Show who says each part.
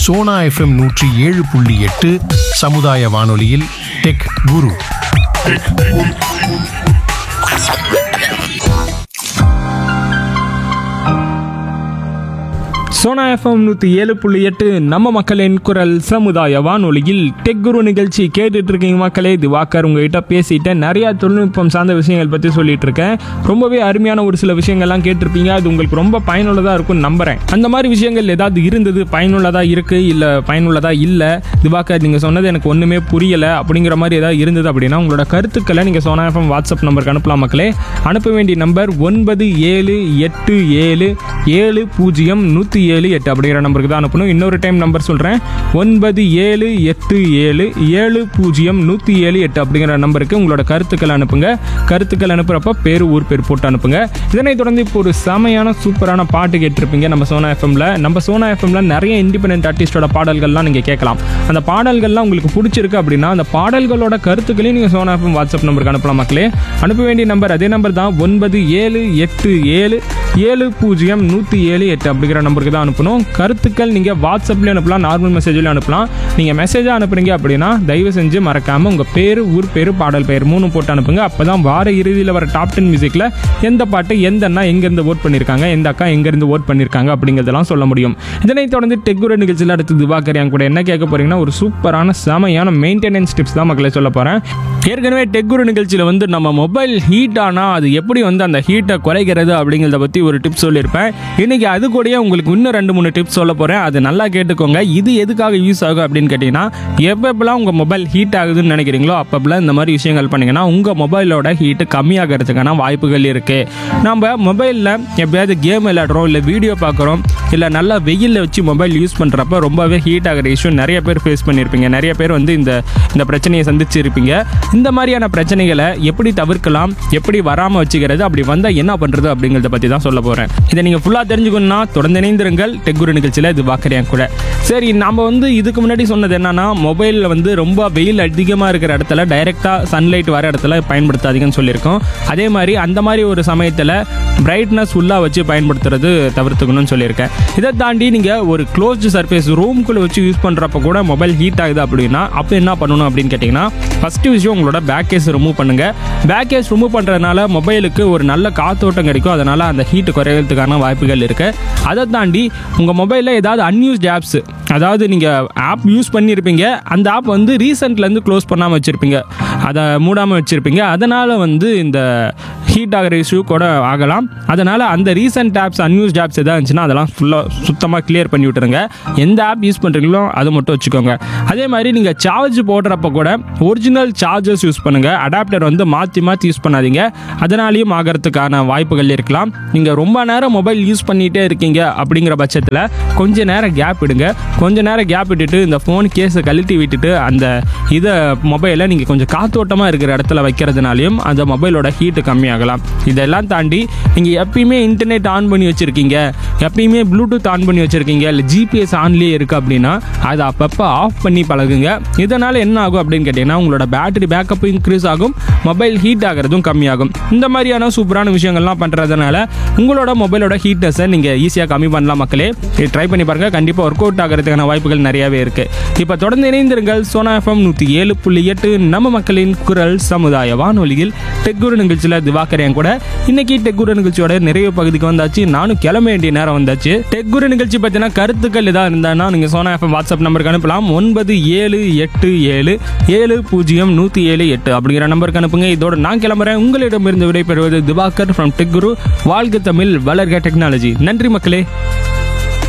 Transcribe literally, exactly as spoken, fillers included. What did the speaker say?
Speaker 1: Sona FM நூற்றி ஏழு புள்ளி எட்டு சமுதாய வானொலியில் டெக் குரு.
Speaker 2: சோனா எஃப்எம் நூற்றி ஏழு புள்ளி எட்டு நம்ம மக்களின் குரல் சமுதாய வானொலியில் டெக் குரு நிகழ்ச்சி கேட்டுட்டு இருக்கீங்க மக்களே. திவாகர் உங்ககிட்ட பேசிட்டு நிறையா தொழில்நுட்பம் சார்ந்த விஷயங்கள் பற்றி சொல்லிட்டு இருக்கேன். ரொம்பவே அருமையான ஒரு சில விஷயங்கள்லாம் கேட்டிருப்பீங்க. அது உங்களுக்கு ரொம்ப பயனுள்ளதாக இருக்கும்னு நம்புறேன். அந்த மாதிரி விஷயங்கள் ஏதாவது இருந்தது, பயனுள்ளதாக இருக்குது இல்லை பயனுள்ளதாக இல்லை, திவாகர் நீங்கள் சொன்னது எனக்கு ஒன்றுமே புரியலை அப்படிங்கிற மாதிரி ஏதாவது இருந்தது அப்படின்னா உங்களோட கருத்துக்களை நீங்கள் சோனா எஃப்எம் வாட்ஸ்அப் நம்பருக்கு அனுப்பலாம் மக்களே. அனுப்ப வேண்டிய நம்பர் ஒன்பது ஏழு எட்டு ஏழு ஏழு பூஜ்ஜியம் நூற்றி ஏழு எட்டு அப்படிங்கிற நம்பருக்கு தான் அனுப்பணும். இன்னொரு டைம் நம்பர் சொல்கிறேன், ஒன்பது ஏழு எட்டு ஏழு ஏழு பூஜ்ஜியம் நூற்றி ஏழு எட்டு அப்படிங்கிற நம்பருக்கு உங்களோட கருத்துக்கள் அனுப்புங்க. கருத்துக்கள் அனுப்புகிறப்ப பேர் ஊர் பேர் போட்டு அனுப்புங்க. இதனை தொடர்ந்து இப்போ ஒரு செமையான சூப்பரான பாட்டு கேட்டிருப்பீங்க நம்ம சோனா எஃப்எம்ல. நம்ம சோனா எஃப்எம்ல நிறைய இண்டிபெண்டன்ட் ஆர்டிஸ்டோட பாடல்கள்லாம் நீங்கள் கேட்கலாம். அந்த பாடல்கள்லாம் உங்களுக்கு பிடிச்சிருக்கு அப்படின்னா அந்த பாடல்களோட கருத்துக்களையும் நீங்கள் சோனா எஃப்எம் வாட்ஸ்அப் நம்பருக்கு அனுப்பலாம் மக்களே. அனுப்ப வேண்டிய நம்பர் அதே நம்பர் தான், ஒன்பது ஏழு எட்டு ஏழு ஏழு பூஜ்ஜியம் நூற்றி ஏழு எட்டு அப்படிங்கிற நம்பருக்கு தான் அனுப்பணும். கருத்துக்கள் நீங்கள் வாட்ஸ்அப்லேயும் அனுப்பலாம், நார்மல் மெசேஜ்லையும் அனுப்பலாம். நீங்கள் மெசேஜாக அனுப்புறீங்க அப்படின்னா தயவு செஞ்சு மறக்காமல் உங்கள் பேர், ஊர் பேர், பாடல் பெயர் மூணு போட்டு அனுப்புங்க. அப்போ தான் வார இறுதியில் வர டாப் டென் மியூசிக்கில் எந்த பாட்டு எந்த அண்ணா எங்கேருந்து ஓட் பண்ணியிருக்காங்க, எந்த அக்கா எங்கேருந்து ஓட் பண்ணியிருக்காங்க அப்படிங்கிறதெல்லாம் சொல்ல முடியும். இதனைத் தொடர்ந்து டெக் குரு நிகழ்ச்சியில் அடுத்து திவாகர் என் கூட என்ன கேட்க போறீங்கன்னா ஒரு சூப்பரான செமையான மெயின்டெனன்ஸ் டிப்ஸ் தான் மக்களை சொல்ல போகிறேன். ஏற்கனவே டெக் குரு நிகழ்ச்சியில் வந்து நம்ம மொபைல் ஹீட் ஆனால் அது எப்படி வந்து அந்த ஹீட்டை குறைக்கிறது அப்படிங்கிறத பற்றி ஒரு டிப்ஸ் சொல்லியிருப்பேன். இன்னைக்கு அது கூடயே உங்களுக்கு இன்னும் ரெண்டு மூணு டிப்ஸ் சொல்ல போகிறேன். அது நல்லா கேட்டுக்கோங்க. இது எதுக்காக யூஸ் ஆகும் அப்படின்னு கேட்டிங்கன்னா, எப்பப்பெல்லாம் உங்கள் மொபைல் ஹீட் ஆகுதுன்னு நினைக்கிறீங்களோ அப்பப்பெல்லாம் இந்த மாதிரி விஷயங்கள் பண்ணிங்கன்னா உங்கள் மொபைலோட ஹீட்டு கம்மியாகிறதுக்கான வாய்ப்புகள் இருக்குது. நம்ம மொபைலில் எப்படியாவது கேம் விளையாடுறோம், இல்லை வீடியோ பார்க்குறோம், இல்லை நல்லா வெயிலில் வச்சு மொபைல் யூஸ் பண்ணுறப்ப ரொம்பவே ஹீட் ஆகிற இஷ்யூ நிறைய பேர் ஃபேஸ் பண்ணியிருப்பீங்க. நிறைய பேர் வந்து இந்த இந்த பிரச்சனையை சந்திச்சிருப்பீங்க. இந்த மாதிரியான பிரச்சனைகளை எப்படி தவிர்க்கலாம், எப்படி வராமல் வச்சுக்கிறது, அப்படி வந்தால் என்ன பண்ணுறது அப்படிங்கிறத பற்றி தான் சொல்ல போகிறேன். இதை நீங்கள் ஃபுல்லாக தெரிஞ்சுக்கணும்னா தொடர்ந்து இணைந்திருங்கள் டெக் குரு நிகழ்ச்சியில். இது வாக்கறியா கூட. சரி, நம்ம வந்து இதுக்கு முன்னாடி சொன்னது என்னன்னா, மொபைலில் வந்து ரொம்ப வெயில் அதிகமாக இருக்கிற இடத்துல டைரெக்டாக சன்லைட் வர இடத்துல பயன்படுத்தாதீங்கன்னு சொல்லியிருக்கோம். அதே மாதிரி அந்த மாதிரி ஒரு சமயத்தில் பிரைட்னஸ் ஃபுல்லாக வச்சு பயன்படுத்துறது தவிர்த்துக்கணும்னு சொல்லியிருக்கேன். இதை தாண்டி நீங்கள் ஒரு க்ளோஸ்டு சர்ஃபேஸ் ரூம்குள்ளே வச்சு யூஸ் பண்ணுறப்ப கூட மொபைல் ஹீட் ஆகுது அப்படின்னா அப்போ என்ன பண்ணணும் அப்படின்னு கேட்டிங்கன்னா, ஃபஸ்ட்டு விஷயம் உங்களோட பேக் கேஸ் ரிமூவ் பண்ணுங்கள். பேக் கேஸ் ரிமூவ் பண்ணுறதுனால மொபைலுக்கு ஒரு நல்ல காத்தோட்டம் கிடைக்கும். அதனால் அந்த ஹீட்டு குறையிறதுக்கான வாய்ப்புகள் இருக்குது. அதை தாண்டி உங்கள் மொபைலில் ஏதாவது அன்யூஸ்ட் ஆப்ஸ், அதாவது நீங்கள் ஆப் யூஸ் பண்ணியிருப்பீங்க, அந்த ஆப் வந்து ரீசெண்ட்லேருந்து க்ளோஸ் பண்ணாமல் வச்சுருப்பீங்க, அதை மூடாமல் வச்சுருப்பீங்க. அதனால் வந்து இந்த ஹீட் ஆகிற இஷ்யூ கூட ஆகலாம். அதனால் அந்த ரீசெண்ட் ஆப்ஸ், அன்யூஸ்ட் ஆப்ஸ் எதாவது இருந்துச்சுன்னா அதெல்லாம் ஃபுல்லாக சுத்தமாக கிளியர் பண்ணி விட்டுருங்க. எந்த ஆப் யூஸ் பண்ணுறீங்களோ அதை மட்டும் வச்சுக்கோங்க. அதே மாதிரி நீங்கள் சார்ஜ் போடுறப்ப கூட ஒரிஜினல் சார்ஜர்ஸ் யூஸ் பண்ணுங்கள். அடாப்டர் வந்து மாற்றி மாற்றி யூஸ் பண்ணாதீங்க. அதனாலேயும் ஆகிறதுக்கான வாய்ப்புகள் இருக்கலாம். நீங்கள் ரொம்ப நேரம் மொபைல் யூஸ் பண்ணிகிட்டே இருக்கீங்க அப்படிங்கிற பட்சத்தில் கொஞ்ச நேரம் கேப் விடுங்க. கொஞ்ச நேரம் கேப் விட்டுட்டு இந்த ஃபோன் கேஸை கழட்டி விட்டுட்டு அந்த இதை மொபைலை நீங்கள் கொஞ்சம் காத்தோட்டமாக இருக்கிற இடத்துல வைக்கிறதுனாலையும் அந்த மொபைலோட ஹீட்டு கம்மியாகலாம். இதெல்லாம் தாண்டி நீங்கள் எப்பயுமே இன்டர்நெட் ஆன் பண்ணி வச்சுருக்கீங்க, எப்பயுமே ப்ளூடூத் ஆன் பண்ணி வச்சுருக்கீங்க, இல்லை ஜிபிஎஸ் ஆன்லேயே இருக்குது அப்படின்னா அதை அப்பப்போ ஆஃப் பண்ணி பழகுங்க. இதனால் என்ன ஆகும் அப்படின்னு கேட்டிங்கன்னா, உங்களோட பேட்டரி பேக்கப் இன்க்ரீஸ் ஆகும், மொபைல் ஹீட் ஆகிறதும் கம்மியாகும். இந்த மாதிரியான சூப்பரான விஷயங்கள்லாம் பண்ணுறதுனால உங்களோட மொபைலோட ஹீட்டஸை நீங்கள் ஈஸியாக கம்மி பண்ணலாம் மக்களே. ட்ரை பண்ணி பாருங்கள், கண்டிப்பாக ஒர்க் அவுட் ஆகிறதுக்கான வாய்ப்புகள் நிறையாவே இருக்குது. இப்போ தொடர்ந்து இணைந்திருங்கள் சோனா எஃப்எம் நூற்றி ஏழு புள்ளி எட்டு நம்ம மக்களின் குரல் சமுதாய வானொலியில் டெக் குரு நிகழ்ச்சியில் திவாகர் என் கூட. இன்னைக்கு டெக் குரு நிகழ்ச்சியோட நிறைய பகுதிக்கு வந்தாச்சு. நானும் கிளம்ப வேண்டிய நேரம் வந்தாச்சு. டெக் குரு நிகழ்ச்சி பற்றின கருத்துக்கள் ஏதாவது இருந்தாங்கன்னா நீங்கள் சோனா எஃப்எம் வாட்ஸ்அப் நம்பருக்கு அனுப்பலாம். ஒன்பது ஏழு எட்டு ஏழு ஏழு பூஜ்ஜியம் நூற்றி ஏழு எட்டு அப்படிங்கிற நம்பருக்கு அனுப்புங்க. இதோட நான் கிளம்புறேன். உங்களிடமிருந்து விடைபெறுவது திவாகர் ஃப்ரம் டெக் குரு. வாழ்க தமிழ், வளர்க டெக்னாலஜி. நன்றி மக்களே.